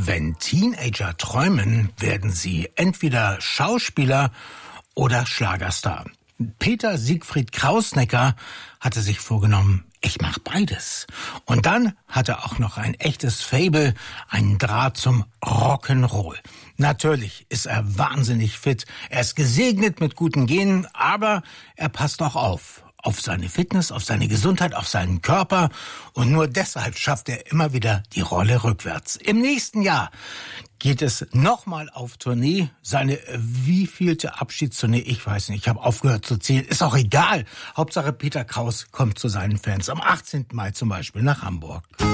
Wenn Teenager träumen, werden sie entweder Schauspieler oder Schlagerstar. Peter Siegfried Krausnecker hatte sich vorgenommen, ich mache beides. Und dann hat er auch noch ein echtes Faible, einen Draht zum Rock'n'Roll. Natürlich ist er wahnsinnig fit, er ist gesegnet mit guten Genen, aber er passt auch auf seine Fitness, auf seine Gesundheit, auf seinen Körper. Und nur deshalb schafft er immer wieder die Rolle rückwärts. Im nächsten Jahr geht es nochmal auf Tournee. Seine wievielte Abschiedstournee, ich weiß nicht, ich habe aufgehört zu zählen. Ist auch egal. Hauptsache Peter Kraus kommt zu seinen Fans. Am 18. Mai zum Beispiel nach Hamburg.